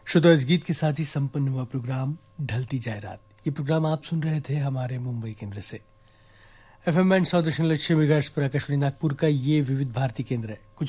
श्रोता, इस गीत के साथ ही संपन्न हुआ प्रोग्राम ढलती जाए रात। ये प्रोग्राम आप सुन रहे थे हमारे मुंबई केंद्र से। FM 100.6 मेगाहर्ट्ज पर आकाशवाणी नागपुर का ये विविध भारती केंद्र है। कुछ